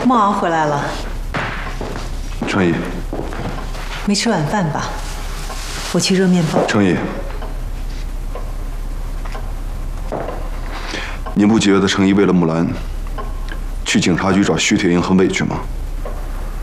孟昂回来了， 程毅， 没吃晚饭吧？我去热面包。 程毅，你不觉得程毅为了木兰，去警察局找徐铁英很委屈吗？